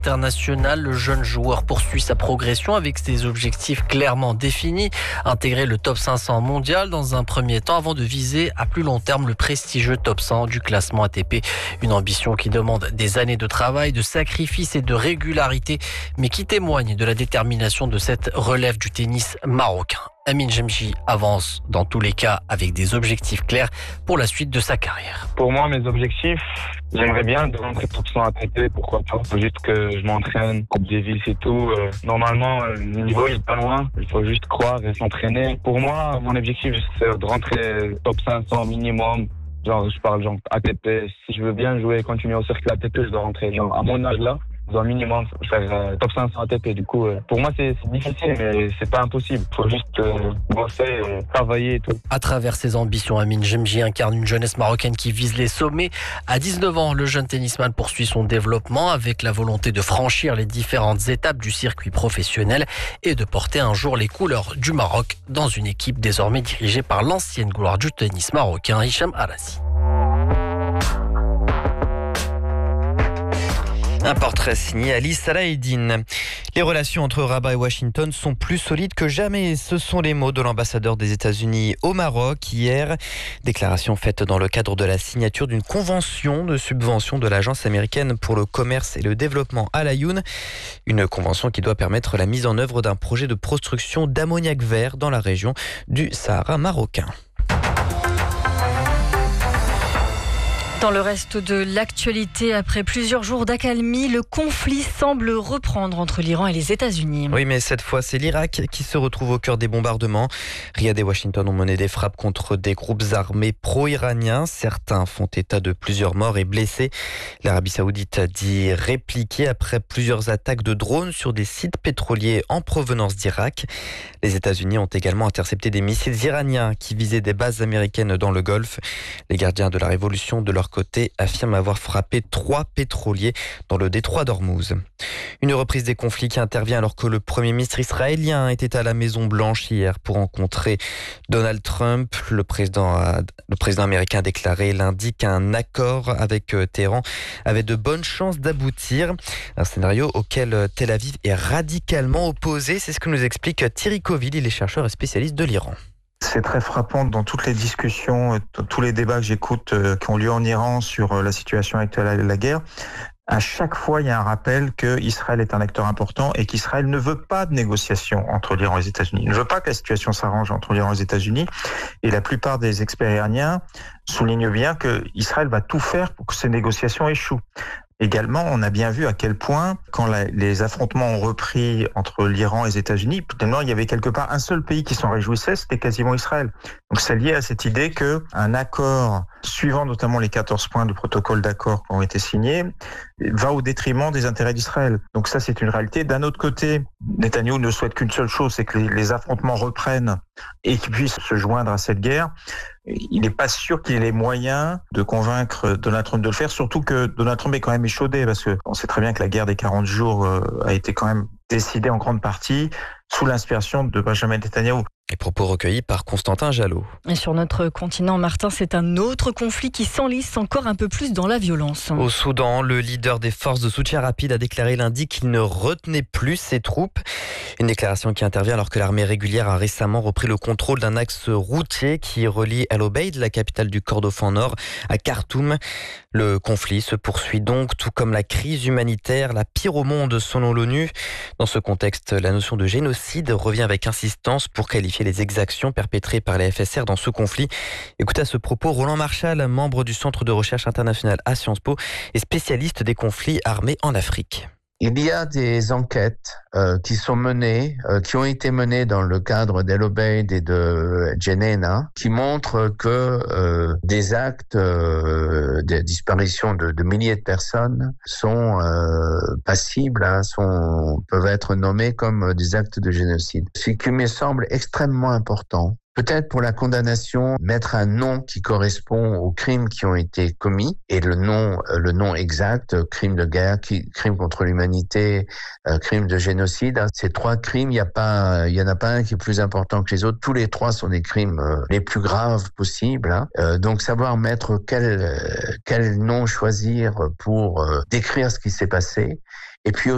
international, le jeune joueur poursuit sa progression avec ses objectifs clairement définis. Intégrer le top 500 mondial dans un premier temps avant de viser à plus long terme le prestigieux top 100 du classement ATP. Une ambition qui demande des années de travail, de sacrifice et de régularité, mais qui témoigne de la détermination de cette relève du tennis marocain. Amine Jemchi avance dans tous les cas avec des objectifs clairs pour la suite de sa carrière. Pour moi, mes objectifs, j'aimerais bien de rentrer top 100 ATP, pourquoi pas. Il faut juste que je m'entraîne, Coupe Davis et tout. Normalement, le niveau il est pas loin. Il faut juste croire et s'entraîner. Pour moi, mon objectif, c'est de rentrer top 500 minimum. Je parle ATP. Si je veux bien jouer, continuer au cercle ATP, je dois rentrer à mon âge là. Je dois minimum faire top 500 ATP. Du coup, pour moi, c'est difficile, mais c'est pas impossible. Il faut juste bosser, travailler et tout. À travers ses ambitions, Amine Jemchi incarne une jeunesse marocaine qui vise les sommets. À 19 ans, le jeune tennisman poursuit son développement avec la volonté de franchir les différentes étapes du circuit professionnel et de porter un jour les couleurs du Maroc dans une équipe désormais dirigée par l'ancienne gloire du tennis marocain, Hicham Arassi. Un portrait signé Ali Salaheddine. Les relations entre Rabat et Washington sont plus solides que jamais. Ce sont les mots de l'ambassadeur des États-Unis au Maroc hier. Déclaration faite dans le cadre de la signature d'une convention de subvention de l'Agence américaine pour le commerce et le développement Al Ayoun. Une convention qui doit permettre la mise en œuvre d'un projet de production d'ammoniac vert dans la région du Sahara marocain. Dans le reste de l'actualité, après plusieurs jours d'accalmie, le conflit semble reprendre entre l'Iran et les États-Unis. Oui, mais cette fois, c'est l'Irak qui se retrouve au cœur des bombardements. Riyad et Washington ont mené des frappes contre des groupes armés pro-iraniens. Certains font état de plusieurs morts et blessés. L'Arabie Saoudite a dit répliquer après plusieurs attaques de drones sur des sites pétroliers en provenance d'Irak. Les États-Unis ont également intercepté des missiles iraniens qui visaient des bases américaines dans le Golfe. Les gardiens de la révolution, de leur côté, affirment avoir frappé 3 pétroliers dans le détroit d'Ormuz. Une reprise des conflits qui intervient alors que le Premier ministre israélien était à la Maison-Blanche hier pour rencontrer Donald Trump. Le président américain a déclaré lundi qu'un accord avec Téhéran avait de bonnes chances d'aboutir. Un scénario auquel Tel Aviv est radicalement opposé. C'est ce que nous explique Thierry Coville, il est chercheur et spécialiste de l'Iran. C'est très frappant dans toutes les discussions, tous les débats que j'écoute qui ont lieu en Iran sur la situation actuelle de la guerre. À chaque fois, il y a un rappel qu'Israël est un acteur important et qu'Israël ne veut pas de négociation entre l'Iran et les États-Unis. Il ne veut pas que la situation s'arrange entre l'Iran et les États-Unis. Et la plupart des experts iraniens soulignent bien qu'Israël va tout faire pour que ces négociations échouent. Également, on a bien vu à quel point, quand les affrontements ont repris entre l'Iran et les États-Unis, finalement, il y avait quelque part un seul pays qui s'en réjouissait, c'était quasiment Israël. Donc c'est lié à cette idée qu'un accord, suivant notamment les 14 points du protocole d'accord qui ont été signés, va au détriment des intérêts d'Israël. Donc ça, c'est une réalité. D'un autre côté, Netanyahou ne souhaite qu'une seule chose, c'est que les affrontements reprennent et qu'ils puissent se joindre à cette guerre. Il n'est pas sûr qu'il ait les moyens de convaincre Donald Trump de le faire, surtout que Donald Trump est quand même échaudé, parce qu'on sait très bien que la guerre des 40 jours a été quand même décidée en grande partie sous l'inspiration de Benjamin Netanyahou. Les propos recueillis par Constantin Jalot. Et sur notre continent, Martin, c'est un autre conflit qui s'enlise encore un peu plus dans la violence. Au Soudan, le leader des forces de soutien rapide a déclaré lundi qu'il ne retenait plus ses troupes. Une déclaration qui intervient alors que l'armée régulière a récemment repris le contrôle d'un axe routier qui relie El Obeid, la capitale du Kordofan Nord, à Khartoum. Le conflit se poursuit donc, tout comme la crise humanitaire, la pire au monde selon l'ONU. Dans ce contexte, la notion de génocide revient avec insistance pour qualifier les exactions perpétrées par les FSR dans ce conflit. Écoutez à ce propos Roland Marchal, membre du Centre de recherche international à Sciences Po et spécialiste des conflits armés en Afrique. Il y a des enquêtes qui ont été menées dans le cadre d'El Obeid et de Jenin, qui montrent que des actes de disparition de milliers de personnes sont passibles, peuvent être nommés comme des actes de génocide. Ce qui me semble extrêmement important. Peut-être pour la condamnation, mettre un nom qui correspond aux crimes qui ont été commis et le nom exact, crime de guerre, crime contre l'humanité, crime de génocide. Ces 3 crimes, il y en a pas un qui est plus important que les autres. Tous les 3 sont des crimes les plus graves possibles. Donc savoir mettre quel nom choisir pour décrire ce qui s'est passé. Et puis